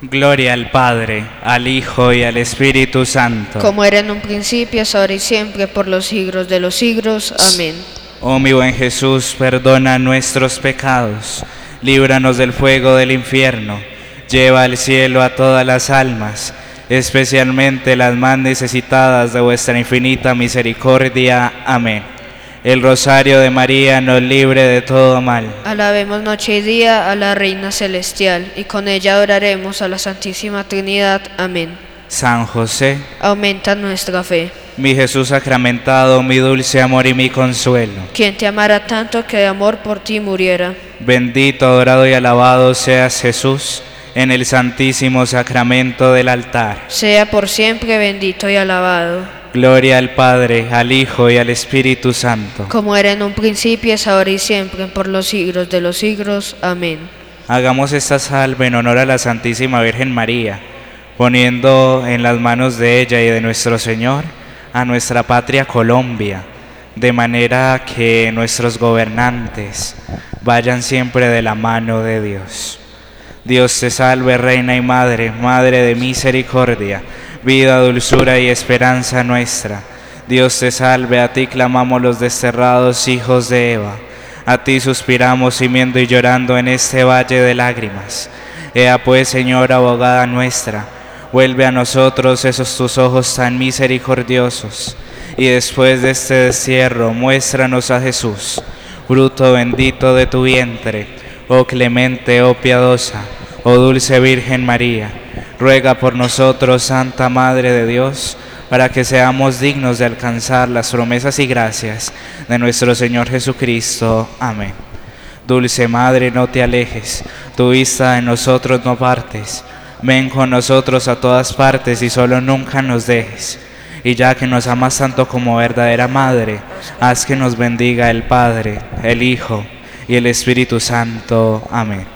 Gloria al Padre, al Hijo y al Espíritu Santo. Como era en un principio, es ahora y siempre, por los siglos de los siglos. Amén. Oh mi buen Jesús, perdona nuestros pecados, líbranos del fuego del infierno, lleva al cielo a todas las almas, especialmente las más necesitadas de vuestra infinita misericordia. Amén. El rosario de María nos libre de todo mal. Alabemos noche y día a la Reina Celestial, y con ella adoraremos a la Santísima Trinidad. Amén. San José, Aumenta nuestra fe. mi Jesús sacramentado, mi dulce amor y mi consuelo. Quien te amara tanto que de amor por ti muriera. Bendito, adorado y alabado seas Jesús en el santísimo sacramento del altar. Sea por siempre bendito y alabado. Gloria al Padre, al Hijo y al Espíritu Santo. Como era en un principio, es ahora y siempre, por los siglos de los siglos. Amén. Hagamos esta salve en honor a la Santísima Virgen María, poniendo en las manos de ella y de nuestro Señor a nuestra patria Colombia, de manera que nuestros gobernantes vayan siempre de la mano de Dios. Dios te salve, Reina y Madre, Madre de misericordia, vida, dulzura y esperanza nuestra. Dios te salve, a ti clamamos los desterrados hijos de Eva. A ti suspiramos gimiendo y llorando en este valle de lágrimas. Ea pues, Señora, abogada nuestra, vuelve a nosotros esos tus ojos tan misericordiosos, y después de este destierro, muéstranos a Jesús, fruto bendito de tu vientre. Oh clemente, oh piadosa, oh dulce Virgen María, ruega por nosotros, Santa Madre de Dios, para que seamos dignos de alcanzar las promesas y gracias de nuestro Señor Jesucristo. Amén. Dulce Madre, no te alejes, tu vista de nosotros no partes. Ven con nosotros a todas partes y solo nunca nos dejes. Y ya que nos amas tanto como verdadera Madre, haz que nos bendiga el Padre, el Hijo y el Espíritu Santo. Amén.